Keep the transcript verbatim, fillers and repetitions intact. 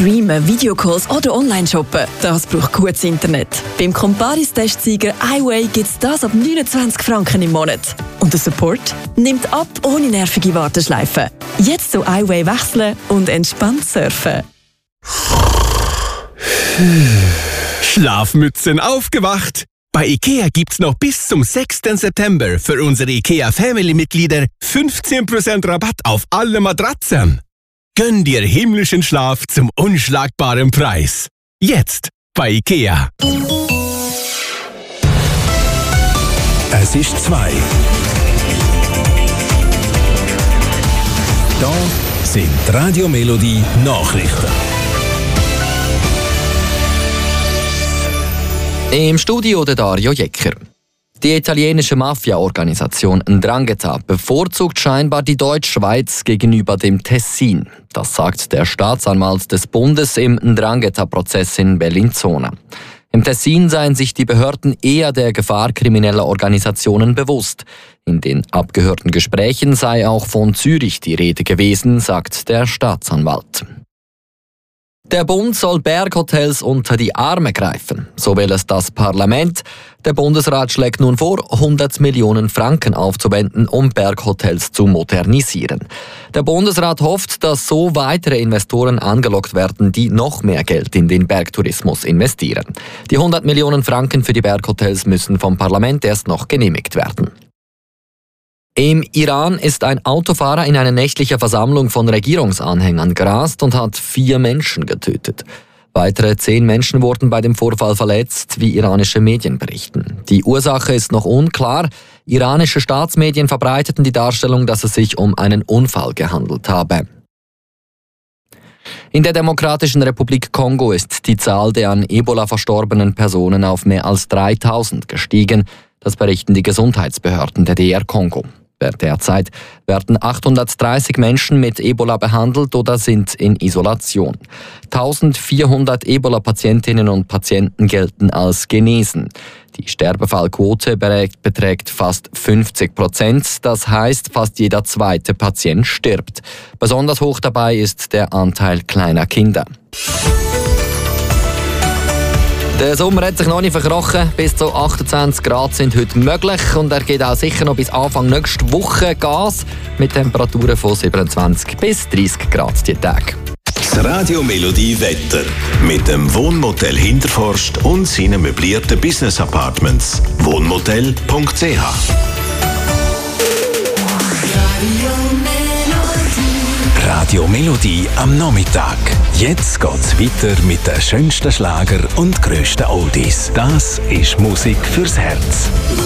Streamen, Videocalls oder Online-Shoppen, das braucht gutes Internet. Beim Comparis-Testsieger iWay gibt es das ab neunundzwanzig Franken im Monat. Und der Support nimmt ab ohne nervige Warteschleifen. Jetzt zu iWay wechseln und entspannt surfen. Schlafmützen aufgewacht! Bei IKEA gibt's noch bis zum sechsten September für unsere IKEA Family-Mitglieder fünfzehn Prozent Rabatt auf alle Matratzen. Gönn dir himmlischen Schlaf zum unschlagbaren Preis. Jetzt bei IKEA. Es ist zwei. Da sind Radio Melodie Nachrichten. Im Studio der Dario Jecker. Die italienische Mafia-Organisation Ndrangheta bevorzugt scheinbar die Deutschschweiz gegenüber dem Tessin. Das sagt der Staatsanwalt des Bundes im Ndrangheta-Prozess in Bellinzona. Im Tessin seien sich die Behörden eher der Gefahr krimineller Organisationen bewusst. In den abgehörten Gesprächen sei auch von Zürich die Rede gewesen, sagt der Staatsanwalt. Der Bund soll Berghotels unter die Arme greifen. So will es das Parlament. Der Bundesrat schlägt nun vor, hundert Millionen Franken aufzuwenden, um Berghotels zu modernisieren. Der Bundesrat hofft, dass so weitere Investoren angelockt werden, die noch mehr Geld in den Bergtourismus investieren. Die hundert Millionen Franken für die Berghotels müssen vom Parlament erst noch genehmigt werden. Im Iran ist ein Autofahrer in einer nächtlichen Versammlung von Regierungsanhängern gerast und hat vier Menschen getötet. Weitere zehn Menschen wurden bei dem Vorfall verletzt, wie iranische Medien berichten. Die Ursache ist noch unklar. Iranische Staatsmedien verbreiteten die Darstellung, dass es sich um einen Unfall gehandelt habe. In der Demokratischen Republik Kongo ist die Zahl der an Ebola verstorbenen Personen auf mehr als dreitausend gestiegen. Das berichten die Gesundheitsbehörden der D R Kongo. Derzeit werden achthundertdreißig Menschen mit Ebola behandelt oder sind in Isolation. eintausendvierhundert Ebola-Patientinnen und Patienten gelten als genesen. Die Sterbefallquote beträgt fast fünfzig Prozent, das heißt, fast jeder zweite Patient stirbt. Besonders hoch dabei ist der Anteil kleiner Kinder. Der Sommer hat sich noch nicht verkrochen. Bis zu achtundzwanzig Grad sind heute möglich und er geht auch sicher noch bis Anfang nächste Woche Gas mit Temperaturen von siebenundzwanzig bis dreißig Grad die Tage. Das Radio Melodie Wetter mit dem Wohnmotel Hinterforst und seinen möblierten Business Apartments. Wohnmotel punkt c h Radio Melodie am Nachmittag. Jetzt geht's weiter mit den schönsten Schlager und grössten Oldies. Das ist Musik fürs Herz.